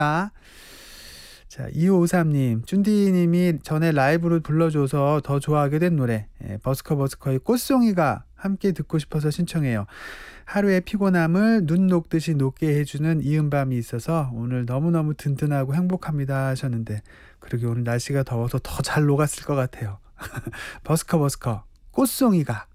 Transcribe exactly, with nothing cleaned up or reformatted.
아. 자 이오오삼 님. 쭌디님이 전에 라이브로 불러줘서 더 좋아하게 된 노래 예 버스커 버스커의 꽃송이가 함께 듣고 싶어서 신청해요. 하루의 피곤함을 눈 녹듯이 녹게 해주는 이은밤이 있어서 오늘 너무너무 든든하고 행복합니다 하셨는데 그러게 오늘 날씨가 더워서 더 잘 녹았을 것 같아요. 버스커 버스커 꽃송이가.